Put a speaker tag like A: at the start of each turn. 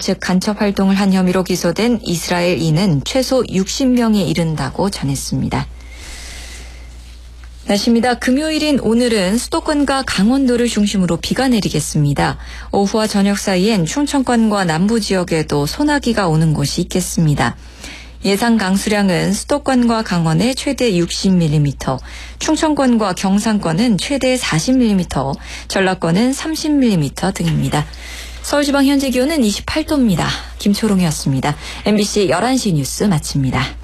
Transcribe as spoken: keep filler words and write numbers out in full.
A: 측 간첩 활동을 한 혐의로 기소된 이스라엘인은 최소 육십 명에 이른다고 전했습니다. 날씨입니다. 금요일인 오늘은 수도권과 강원도를 중심으로 비가 내리겠습니다. 오후와 저녁 사이엔 충청권과 남부 지역에도 소나기가 오는 곳이 있겠습니다. 예상 강수량은 수도권과 강원에 최대 육십 밀리미터, 충청권과 경상권은 최대 사십 밀리미터, 전라권은 삼십 밀리미터 등입니다. 서울지방 현재 기온은 이십팔 도입니다. 김초롱이었습니다. 엠비씨 열한 시 뉴스 마칩니다.